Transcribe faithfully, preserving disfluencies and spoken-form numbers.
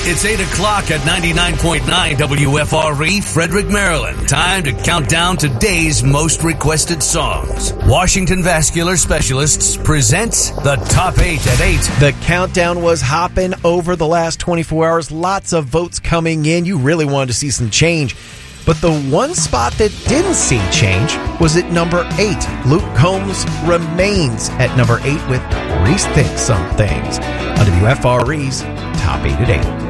It's eight o'clock at ninety-nine point nine W F R E, Frederick, Maryland. Time to count down today's most requested songs. Washington Vascular Specialists presents the Top eight at eight. The countdown was hopping over the last twenty-four hours. Lots of votes coming in. You really wanted to see some change. But the one spot that didn't see change was at number eight. Luke Combs remains at number eight with Rethink Some Things on W F R E's Top eight at eight.